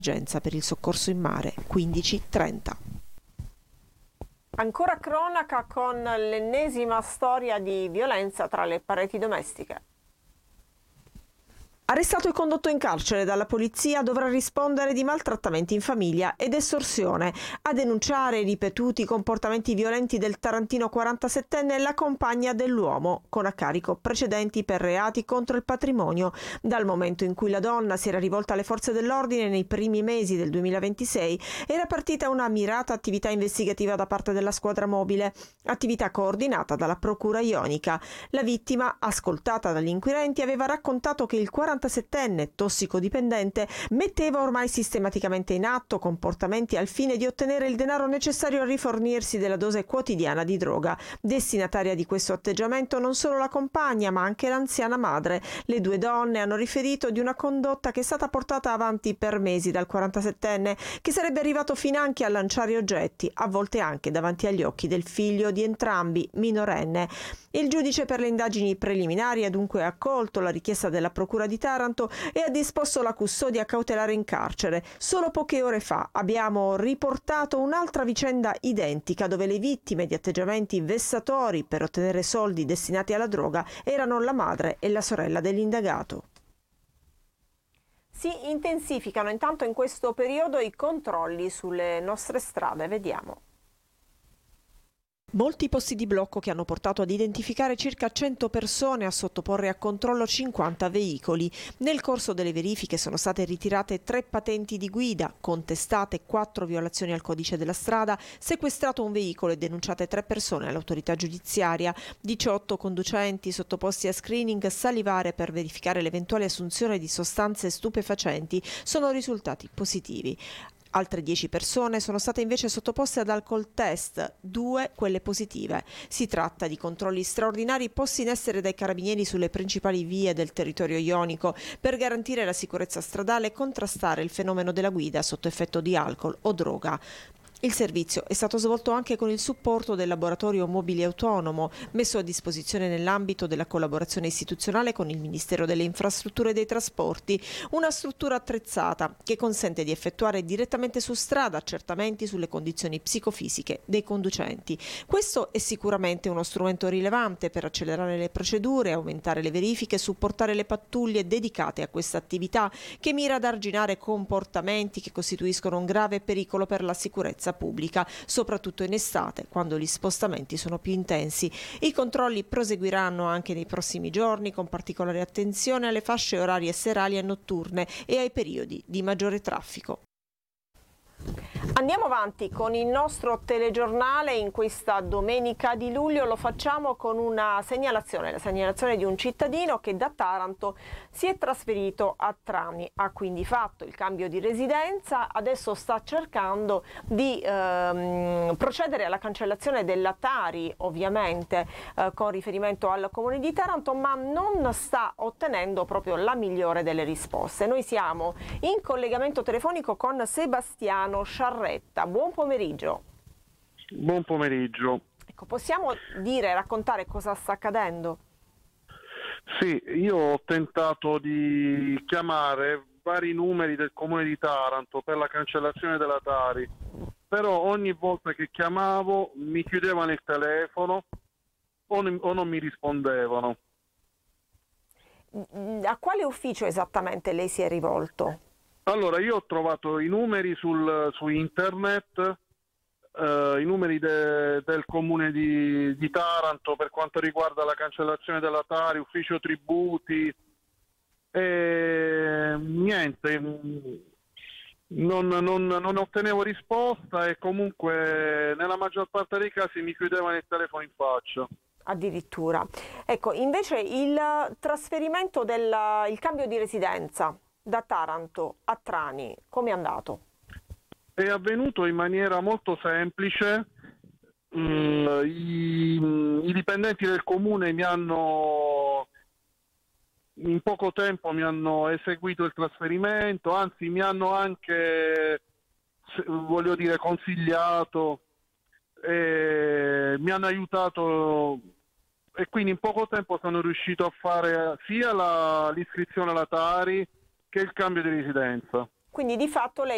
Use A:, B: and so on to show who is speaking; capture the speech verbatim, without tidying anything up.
A: Emergenza per il soccorso in mare quindici trenta.
B: Ancora cronaca con l'ennesima storia di violenza tra le pareti domestiche. Arrestato e condotto in carcere dalla polizia, dovrà rispondere di maltrattamenti in famiglia ed estorsione. A denunciare i ripetuti comportamenti violenti del tarantino quarantasettenne la compagna dell'uomo, con a carico precedenti per reati contro il patrimonio. Dal momento in cui la donna si era rivolta alle forze dell'ordine nei primi mesi del duemilaventisei, era partita una mirata attività investigativa da parte della squadra mobile, attività coordinata dalla procura ionica. La vittima, ascoltata dagli inquirenti, aveva raccontato che il quarantasettenne tossicodipendente metteva ormai sistematicamente in atto comportamenti al fine di ottenere il denaro necessario a rifornirsi della dose quotidiana di droga. Destinataria di questo atteggiamento non solo la compagna, ma anche l'anziana madre. Le due donne hanno riferito di una condotta che è stata portata avanti per mesi dal quarantasettenne, che sarebbe arrivato finanche a lanciare oggetti, a volte anche davanti agli occhi del figlio di entrambi, minorenne. Il giudice per le indagini preliminari ha dunque accolto la richiesta della procura di Taranto e ha disposto la custodia cautelare in carcere. Solo poche ore fa abbiamo riportato un'altra vicenda identica, dove le vittime di atteggiamenti vessatori per ottenere soldi destinati alla droga erano la madre e la sorella dell'indagato. Si intensificano intanto in questo periodo i controlli sulle nostre strade, vediamo.
A: Molti posti di blocco che hanno portato ad identificare circa cento persone e a sottoporre a controllo cinquanta veicoli. Nel corso delle verifiche sono state ritirate tre patenti di guida, contestate quattro violazioni al codice della strada, sequestrato un veicolo e denunciate tre persone all'autorità giudiziaria. diciotto conducenti sottoposti a screening salivare per verificare l'eventuale assunzione di sostanze stupefacenti sono risultati positivi. Altre dieci persone sono state invece sottoposte ad alcol test, due quelle positive. Si tratta di controlli straordinari posti in essere dai carabinieri sulle principali vie del territorio ionico per garantire la sicurezza stradale e contrastare il fenomeno della guida sotto effetto di alcol o droga. Il servizio è stato svolto anche con il supporto del laboratorio mobile autonomo, messo a disposizione nell'ambito della collaborazione istituzionale con il Ministero delle Infrastrutture e dei Trasporti, una struttura attrezzata che consente di effettuare direttamente su strada accertamenti sulle condizioni psicofisiche dei conducenti. Questo è sicuramente uno strumento rilevante per accelerare le procedure, aumentare le verifiche e supportare le pattuglie dedicate a questa attività che mira ad arginare comportamenti che costituiscono un grave pericolo per la sicurezza pubblica, soprattutto in estate, quando gli spostamenti sono più intensi. I controlli proseguiranno anche nei prossimi giorni, con particolare attenzione alle fasce orarie serali e notturne e ai periodi di maggiore traffico.
B: Andiamo avanti con il nostro telegiornale. In questa domenica di luglio lo facciamo con una segnalazione, la segnalazione di un cittadino che da Taranto si è trasferito a Trani, ha quindi fatto il cambio di residenza, adesso sta cercando di ehm, procedere alla cancellazione della Tari, ovviamente eh, con riferimento al comune di Taranto, ma non sta ottenendo proprio la migliore delle risposte. Noi siamo in collegamento telefonico con Sebastiano Sciarretta. Buon pomeriggio.
C: Buon pomeriggio.
B: Ecco, possiamo dire, raccontare cosa sta accadendo?
C: Sì, io ho tentato di chiamare vari numeri del comune di Taranto per la cancellazione della Tari, però ogni volta che chiamavo mi chiudevano il telefono o, ne- o non mi rispondevano.
B: A quale ufficio esattamente lei si è rivolto?
C: Allora, io ho trovato i numeri sul, su internet, eh, i numeri de, del comune di, di Taranto per quanto riguarda la cancellazione della Tari, ufficio tributi, e niente, non, non, non ottenevo risposta e comunque nella maggior parte dei casi mi chiudevano il telefono in faccia.
B: Addirittura. Ecco, invece il trasferimento del il cambio di residenza da Taranto a Trani, come è andato?
C: È avvenuto in maniera molto semplice. Mm, i, i dipendenti del comune mi hanno in poco tempo mi hanno eseguito il trasferimento, anzi mi hanno anche, voglio dire, consigliato, e mi hanno aiutato e quindi in poco tempo sono riuscito a fare sia la, l'iscrizione alla Tari che il cambio di residenza.
B: Quindi di fatto lei